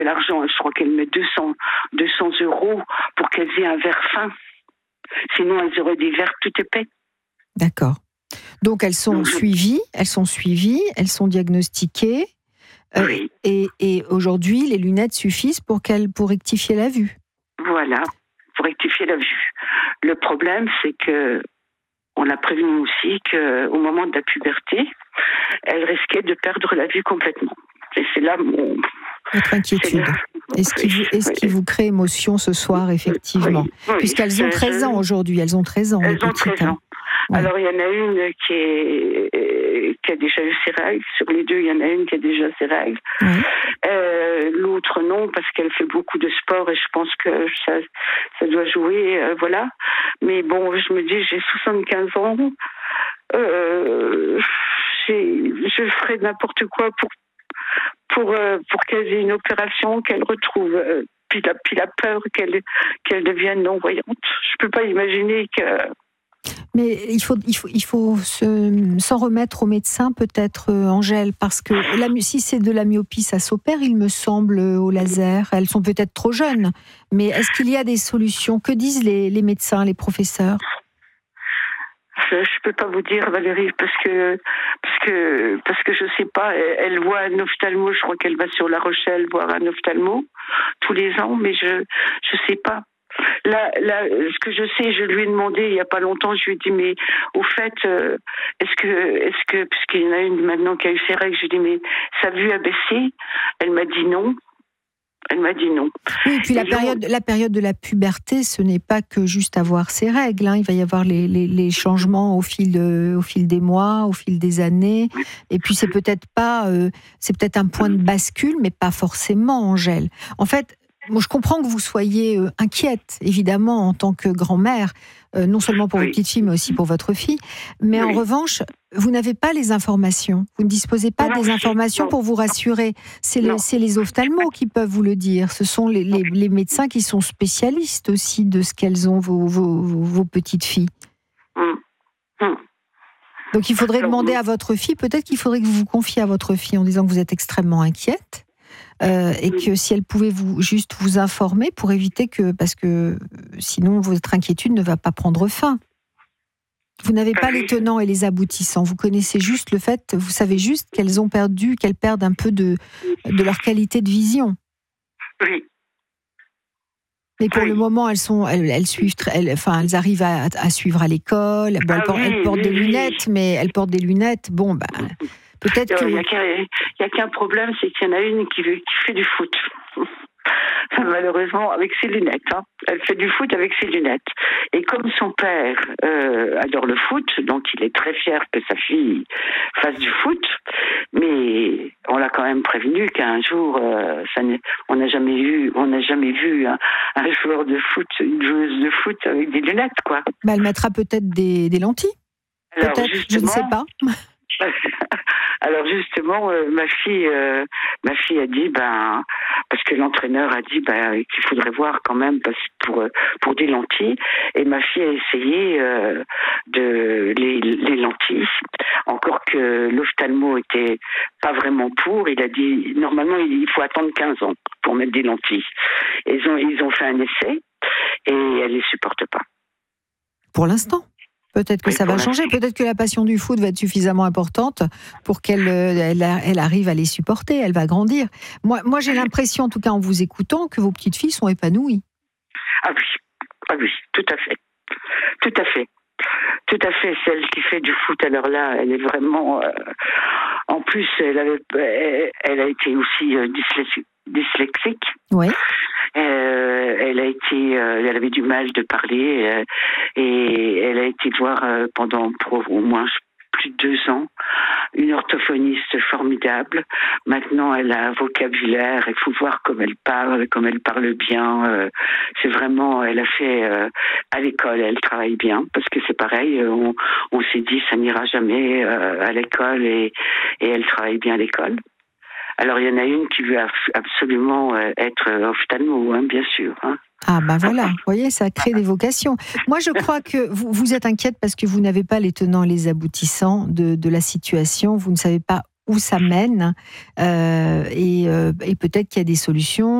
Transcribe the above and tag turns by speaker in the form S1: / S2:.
S1: l'argent, je crois qu'elle met 200 euros pour qu'elles aient un verre fin. Sinon, elles auraient des verres tout épais.
S2: D'accord. Donc, elles sont suivies, elles sont diagnostiquées.
S1: Oui.
S2: Et aujourd'hui, les lunettes suffisent pour rectifier la vue.
S1: Voilà, pour rectifier la vue. Le problème, c'est que on a prévenu aussi qu'au moment de la puberté, elle risquait de perdre la vue complètement. Et c'est là
S2: votre inquiétude. Est-ce qui vous crée émotion ce soir, effectivement?
S1: Oui.
S2: Puisqu'elles ont 13 ans aujourd'hui, elles ont 13 ans.
S1: Elles ont 13 ans. Ouais. Alors, il y en a une qui a déjà eu ses règles. Sur les deux, il y en a une qui a déjà ses règles. Ouais. L'autre, non, parce qu'elle fait beaucoup de sport et je pense que ça doit jouer, voilà. Mais bon, je me dis, j'ai 75 ans. Je ferai n'importe quoi pour qu'elle ait une opération, qu'elle retrouve... Puis la peur qu'elle devienne non-voyante. Je peux pas imaginer que...
S2: Mais il faut s'en remettre au médecin, peut-être, Angèle, parce que si c'est de la myopie, ça s'opère, il me semble, au laser. Elles sont peut-être trop jeunes, mais est-ce qu'il y a des solutions? Que disent les médecins, les professeurs?
S1: Je peux pas vous dire, Valérie, parce que je sais pas. Elle voit un ophtalmo, je crois qu'elle va sur La Rochelle voir un ophtalmo tous les ans, mais je sais pas. Là, ce que je sais, je lui ai demandé il y a pas longtemps, je lui ai dit, mais au fait, est-ce que puisqu'il y en a une maintenant qui a eu ses règles, je lui ai dit, mais sa vue a baissé? Elle m'a dit non. Oui,
S2: et puis la période de la puberté, ce n'est pas que juste avoir ses règles. Hein. Il va y avoir les changements au fil des mois, au fil des années. Et puis c'est peut-être un point de bascule, mais pas forcément, Angèle. En fait, moi, je comprends que vous soyez inquiète, évidemment, en tant que grand-mère, non seulement pour votre petite fille, mais aussi pour votre fille. Mais en revanche, vous n'avez pas les informations. Vous ne disposez pas des informations pour vous rassurer. C'est les ophtalmos qui peuvent vous le dire. Ce sont les médecins qui sont spécialistes aussi de ce qu'elles ont, vos petites filles. Donc, il faudrait demander à votre fille, peut-être qu'il faudrait que vous vous confiez à votre fille en disant que vous êtes extrêmement inquiète. Et que si elle pouvait juste vous informer pour éviter parce que sinon votre inquiétude ne va pas prendre fin. Vous n'avez pas les tenants et les aboutissants. Vous connaissez juste le fait, vous savez juste qu'elles perdent un peu de leur qualité de vision.
S1: Oui.
S2: Mais pour le moment, elles arrivent à suivre à l'école. Bon, elles portent des lunettes, mais elles portent des lunettes. Bon, peut-être que...
S1: Il n'y a qu'un problème, c'est qu'il y en a une qui fait du foot. Malheureusement, avec ses lunettes. Hein. Elle fait du foot avec ses lunettes. Et comme son père adore le foot, donc il est très fier que sa fille fasse du foot, mais on l'a quand même prévenu qu'un jour, on n'a jamais vu un joueur de foot, une joueuse de foot avec des lunettes, quoi.
S2: Elle mettra peut-être des lentilles.
S1: Alors,
S2: peut-être, je ne sais pas.
S1: Alors justement, ma fille a dit, parce que l'entraîneur a dit qu'il faudrait voir quand même pour des lentilles, et ma fille a essayé les lentilles, encore que l'ophtalmo était pas vraiment pour. Il a dit normalement il faut attendre 15 ans pour mettre des lentilles. Ils ont fait un essai et elle les supporte pas.
S2: Pour l'instant. Peut-être que ça va changer. Peut-être que la passion du foot va être suffisamment importante pour qu'elle arrive à les supporter. Elle va grandir. Moi, j'ai l'impression, en tout cas en vous écoutant, que vos petites filles sont épanouies.
S1: Ah oui, tout à fait. Tout à fait. Tout à fait. Celle qui fait du foot, alors là, elle est vraiment... En plus, elle a été aussi dyslexique.
S2: Oui.
S1: Elle avait du mal de parler et elle a été voir pendant au moins plus de 2 ans une orthophoniste formidable. Maintenant, elle a un vocabulaire. Il faut voir comme elle parle bien. C'est vraiment, elle a fait à l'école, elle travaille bien parce que c'est pareil. On s'est dit ça n'ira jamais à l'école et elle travaille bien à l'école. Alors, il y en a une qui veut absolument être ophtalmo, bien sûr. Hein.
S2: Ah voilà, vous voyez, ça crée des vocations. Moi, je crois que vous êtes inquiète parce que vous n'avez pas les tenants et les aboutissants de la situation. Vous ne savez pas où ça mène et peut-être qu'il y a des solutions.